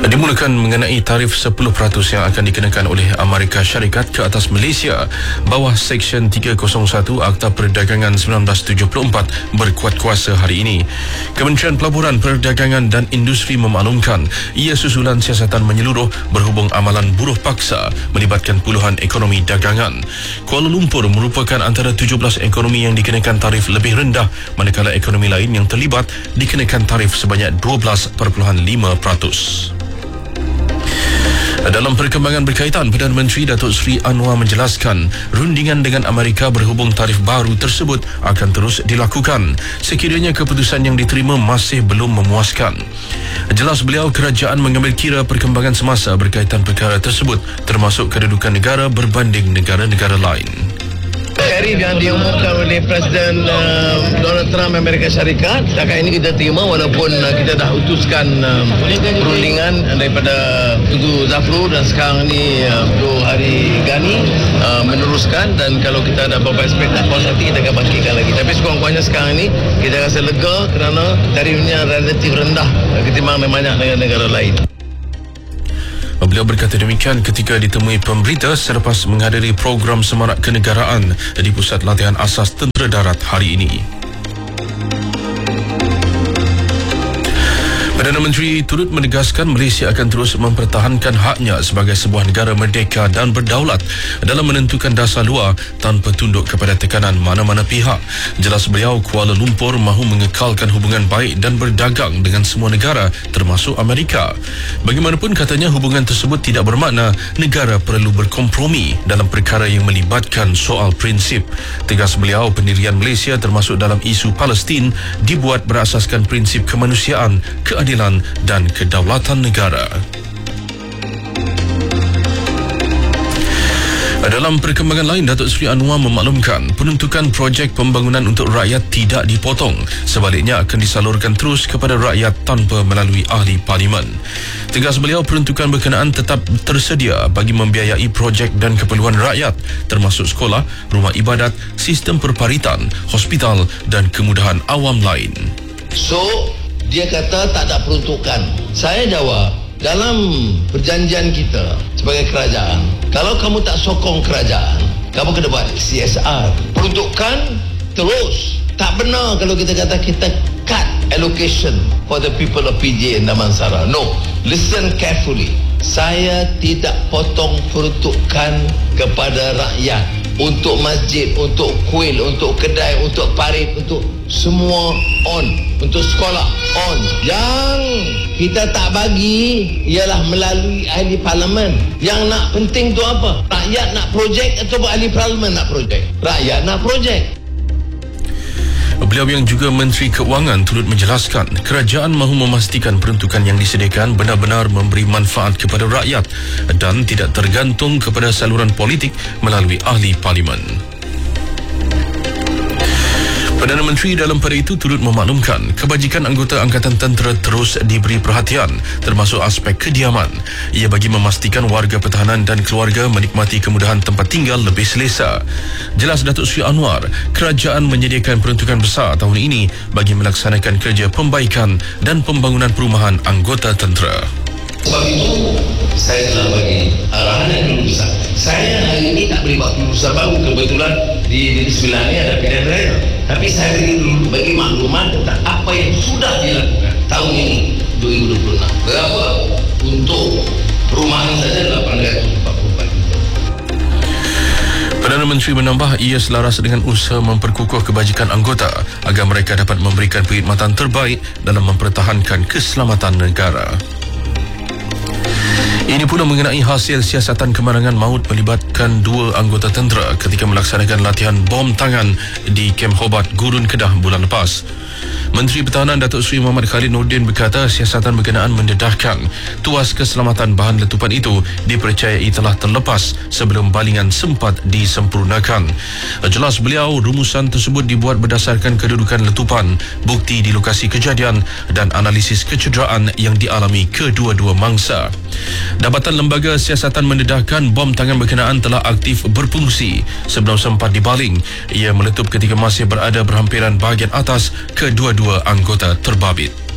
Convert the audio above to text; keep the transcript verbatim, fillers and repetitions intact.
Dimulakan mengenai tarif sepuluh peratus yang akan dikenakan oleh Amerika Syarikat ke atas Malaysia bawah Seksyen tiga kosong satu Akta Perdagangan seribu sembilan ratus tujuh puluh empat berkuat kuasa hari ini. Kementerian Pelaburan, Perdagangan dan Industri memaklumkan ia susulan siasatan menyeluruh berhubung amalan buruh paksa melibatkan puluhan ekonomi dagangan. Kuala Lumpur merupakan antara tujuh belas ekonomi yang dikenakan tarif lebih rendah, manakala ekonomi lain yang terlibat dikenakan tarif sebanyak dua belas perpuluhan lima peratus. Dalam perkembangan berkaitan, Perdana Menteri Datuk Seri Anwar menjelaskan rundingan dengan Amerika berhubung tarif baru tersebut akan terus dilakukan sekiranya keputusan yang diterima masih belum memuaskan. Jelas beliau, kerajaan mengambil kira perkembangan semasa berkaitan perkara tersebut, termasuk kedudukan negara berbanding negara-negara lain. Tarif yang diumumkan oleh Presiden uh, Donald Trump Amerika Syarikat, setakat ini kita terima walaupun uh, kita dah utuskan uh, perundingan daripada Tugu Zafrul dan sekarang ini uh, Tugu Hari Gani uh, meneruskan, dan kalau kita ada beberapa aspek tak puas hati kita akan bangkitkan lagi. Tapi sekurang-kurangnya sekarang ini kita rasa lega kerana tarifnya relatif rendah uh, ketimbang banyak negara-negara lain. Beliau berkata demikian ketika ditemui pemberita selepas menghadiri program semarak kenegaraan di Pusat Latihan Asas Tentera Darat hari ini. Perdana Menteri turut menegaskan Malaysia akan terus mempertahankan haknya sebagai sebuah negara merdeka dan berdaulat dalam menentukan dasar luar tanpa tunduk kepada tekanan mana-mana pihak. Jelas beliau, Kuala Lumpur mahu mengekalkan hubungan baik dan berdagang dengan semua negara termasuk Amerika. Bagaimanapun, katanya, hubungan tersebut tidak bermakna negara perlu berkompromi dalam perkara yang melibatkan soal prinsip. Tegas beliau, pendirian Malaysia termasuk dalam isu Palestin dibuat berasaskan prinsip kemanusiaan, keadilan dan kedaulatan negara. Dalam perkembangan lain, Datuk Seri Anwar memaklumkan penuntukan projek pembangunan untuk rakyat tidak dipotong, sebaliknya akan disalurkan terus kepada rakyat tanpa melalui ahli parlimen. Tegas beliau, peruntukan berkenaan tetap tersedia bagi membiayai projek dan keperluan rakyat termasuk sekolah, rumah ibadat, sistem perparitan, hospital dan kemudahan awam lain. So, dia kata tak ada peruntukan. Saya jawab, dalam perjanjian kita sebagai kerajaan, kalau kamu tak sokong kerajaan, kamu kena buat C S R. Peruntukan terus. Tak benar kalau kita kata kita cut allocation for the people of P J and Damansara. No. Listen carefully. Saya tidak potong peruntukan kepada rakyat. Untuk masjid, untuk kuil, untuk kedai, untuk parit, untuk semua on. Untuk sekolah on. Yang kita tak bagi ialah melalui ahli parlimen. Yang nak penting tu apa? Rakyat nak projek atau ahli parlimen nak projek? Rakyat nak projek. Beliau yang juga Menteri Keuangan turut menjelaskan kerajaan mahu memastikan peruntukan yang disediakan benar-benar memberi manfaat kepada rakyat dan tidak tergantung kepada saluran politik melalui ahli parlimen. Perdana Menteri dalam pada itu turut memaklumkan kebajikan anggota Angkatan Tentera terus diberi perhatian termasuk aspek kediaman. Ia bagi memastikan warga pertahanan dan keluarga menikmati kemudahan tempat tinggal lebih selesa. Jelas Datuk Seri Anwar, kerajaan menyediakan peruntukan besar tahun ini bagi melaksanakan kerja pembaikan dan pembangunan perumahan anggota tentera. Sebab itu saya telah bagi arahan yang dulu besar. Saya hari ini tak beri waktu besar baru, kebetulan di Negeri Sembilan ini ada pilihan raya. Tapi saya beri dulu bagi maklumat tentang apa yang sudah dilakukan tahun ini dua ribu dua puluh enam. Berapa untuk perumahan saja lapan ratus empat puluh empat juta. Perdana Menteri menambah ia selaras dengan usaha memperkukuh kebajikan anggota agar mereka dapat memberikan perkhidmatan terbaik dalam mempertahankan keselamatan negara. Ini pula mengenai hasil siasatan kemalangan maut melibatkan dua anggota tentera ketika melaksanakan latihan bom tangan di Kem Hobart, Gurun, Kedah bulan lepas. Menteri Pertahanan Datuk Seri Muhammad Khalid Nordin berkata siasatan berkenaan mendedahkan tuas keselamatan bahan letupan itu dipercayai telah terlepas sebelum balingan sempat disempurnakan. Jelas beliau, rumusan tersebut dibuat berdasarkan kedudukan letupan, bukti di lokasi kejadian dan analisis kecederaan yang dialami kedua-dua mangsa. Dapatan Lembaga Siasatan mendedahkan bom tangan berkenaan telah aktif berfungsi sebelum sempat dibaling. Ia meletup ketika masih berada berhampiran bahagian atas kedua-dua anggota terbabit.